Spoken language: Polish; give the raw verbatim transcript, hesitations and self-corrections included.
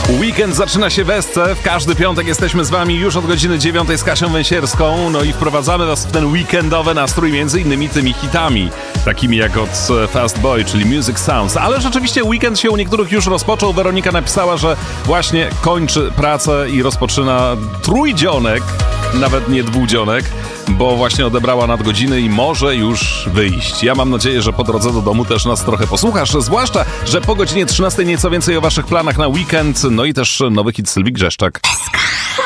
Weekend zaczyna się w Esce. W każdy piątek jesteśmy z wami już od godziny dziewiątej z Kasią Węsierską. No i wprowadzamy was w ten weekendowy nastrój między innymi tymi hitami, takimi jak od Fast Boy, czyli Music Sounds. Ale rzeczywiście weekend się u niektórych już rozpoczął. Weronika napisała, że właśnie kończy pracę i rozpoczyna trójdzionek, nawet nie dwudzionek, bo właśnie odebrała nadgodziny i może już wyjść. Ja mam nadzieję, że po drodze do domu też nas trochę posłuchasz, zwłaszcza, że po godzinie trzynastej nieco więcej o waszych planach na weekend, no i też nowy hit Sylwii Grzeszczak.